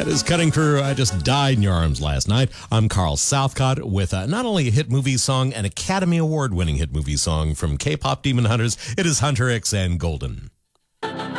That is Cutting Crew. I just died in your arms last night. I'm Carl Southcott with not only a hit movie song, an Academy Award winning hit movie song from K-pop Demon Hunters. It is Hunter X and Golden.